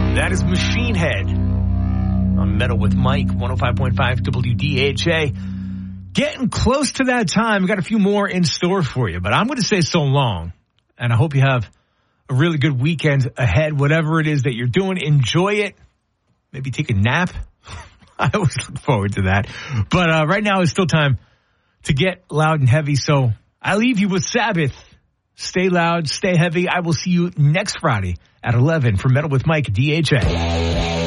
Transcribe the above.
That is Machine Head on Metal with Mike, 105.5 WDHA. Getting close to that time. We've got a few more in store for you, but I'm going to say so long. And I hope you have a really good weekend ahead. Whatever it is that you're doing, enjoy it. Maybe take a nap. I always look forward to that. But right now it's still time to get loud and heavy. So I leave you with Sabbath. Stay loud, stay heavy. I will see you next Friday at 11 for Metal with Mike, DHA.